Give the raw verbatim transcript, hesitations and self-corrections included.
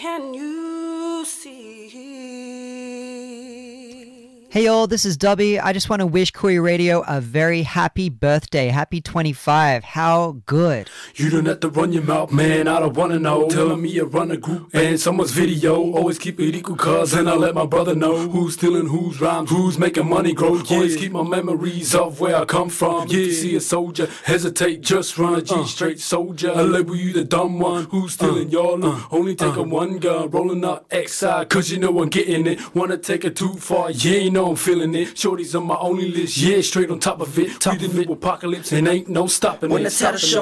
can you see? Hey all, this is Dubby. I just want to wish Korea Radio a very happy birthday. Happy twenty-five. How good. You don't have to run your mouth, man. I don't wanna know. Telling me you run a group and someone's video. Always keep it equal, cuz, and I let my brother know who's stealing whose rhymes, who's making money grow. Yeah. Always keep my memories of where I come from. Yeah. If you see a soldier, hesitate, just run. A G uh. straight soldier. I label you the dumb one who's stealing uh. your loot. Uh. Only take uh. a one gun, rolling up X I, cause you know I'm getting it. Wanna take it too far, yeah, you know I'm feeling it. Shorty's on my only list, yeah, straight on top of it. Top of it, apocalypse, and ain't no stopping when it. When the title show